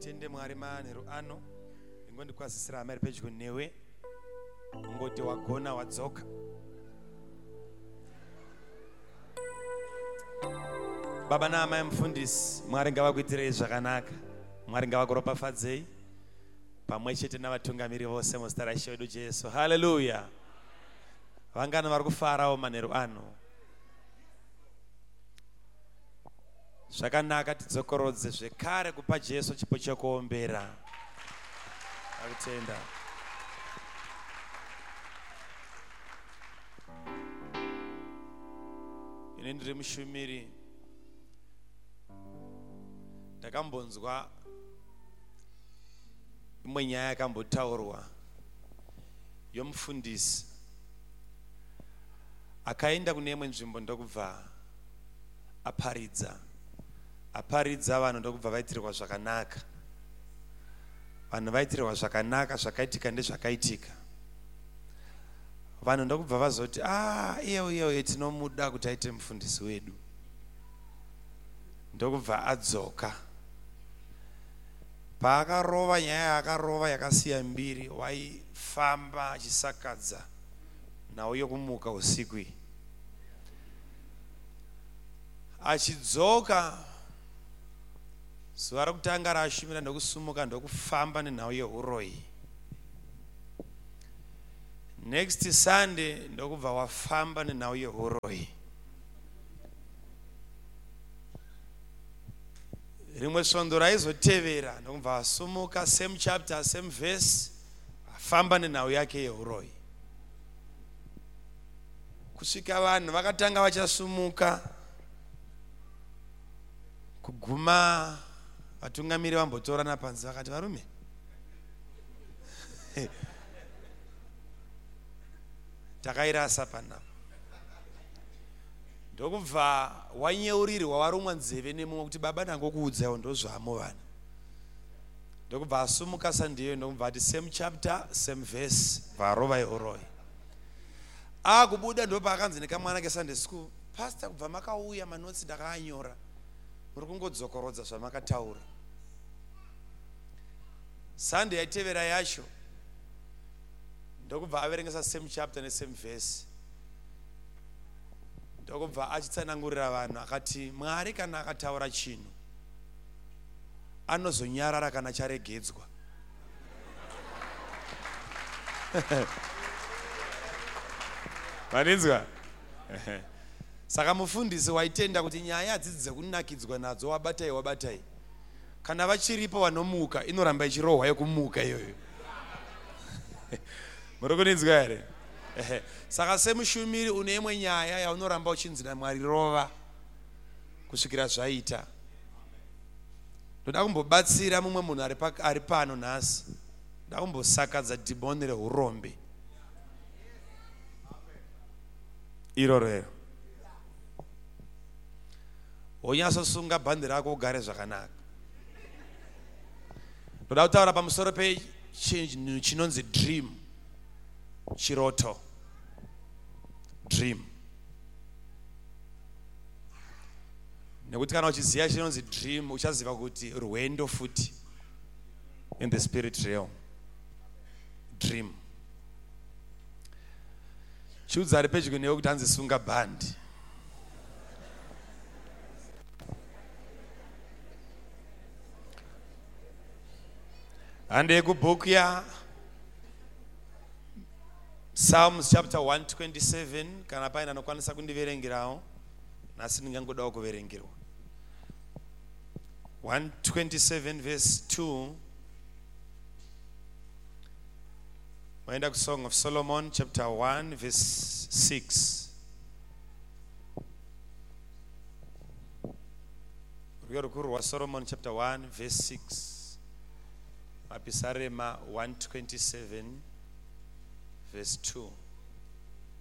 Tende Mwari manheru ano ingondikwazisira hama iri pedyo newe ungoti wagona wadzoka. Baba naamai mufundisi, Mwari ngavakuitirei zvakanaka, Mwari ngavakuropafadzei pamwe chete navatungamiri vose muzita raIshe wedu Jesu. Haleluya. Vangano vari kufarawo manheru ano. Zvakanaka tidzokorodze zvekare kupa Jesu chipo chekuombera. Akutenda. Ine ndiri mushumiri. Ndakambonzwa imwe nyaya yakambotaurwa yomufundisi akaenda kune imwe nzvimbo ndokubva aparidza vanhu ndokubva vaitirwa zvakanaka. Vanhu vaitirwa zvakanaka, zvakaitika ndezvakaitika. Vanhu ndokubva vazoti iye tinomuda kuti aite mufundisi wedu. Ndokubva adzoka. Paakarova nyaya yakarova yakasiya mbiri, waifamba achisakadza nauyo kumuka usiku. Achidzoka zuva rokutanga raashumira ndokusumuka ndokufamba nenhau yeuroi. Next Sunday ndokubva wafamba nenhau yeuroi. Rimwe svondo raizotevera ndokubva wasumuka, same chapter, same verse, afamba nenhau yake yeuroi. Kusvika vanhu vakatanga vachasumuka, kuguma vatungamiri vambotorana panze vakati, varume takairasa panapa. Ndokubva wanyeurirwa warumwa nzeve nemumwe kuti baba ndangokuudzaiwo ndozvamo vanhu. Ndokubva asumuka sandiyo ndokubva ati same chapter same verse, varova yeuroi. Akubuda ndopaakanzi nekamwana keSunday school, pastor kubva makauya manotsi ndakaanyora, muri kungodzokorodza zvamakataura. Sunday yaitevera yacho ndokubva averengesa same chapter nesame verse. Ndokubva achitsanangurira vanhu akati Mwari kana akataura chinhu anozonyarara kana charegedzwa. Maninzwa? Saka mufundisi waitenda kuti nyaya hadzidzi dzekunakidzwa nadzo wabatai. Kana vachiripo vanomuka inoramba ichirohwa yokumuka iyoyo. Muri kuninzwa here? Saka semushumiri une imwe nyaya yaunoramba uchinzi naMwari rova kusvikira zvaita. Ndoda kumbobatsira mumwe munhu ari pano nhasi. Ndoda kumbosakadza dhimoni reurombe irorero. Wonyatsosunga bhandi rako ugare zvakanaka. Ndoda kutaura pamusoro pechinhu chinonzi dream, chiroto, dream. Nekuti kana uchiziva chinonzi dream uchaziva kuti rwendo futi in the spirit realm. Dream. Chiudza ari pedyo newe kuti hanzi sunga bhandi. Hande kubhuku ya Psalms chapter 127, kana paina anokwanisa kundiverengerawo, nasi ndingangodawo kuverengerwa. 127 verse 2. Maenda ku Song of Solomon chapter 1 verse 6. Rukuru wa Solomon chapter 1 verse 6. Apisarema 127 verse 2.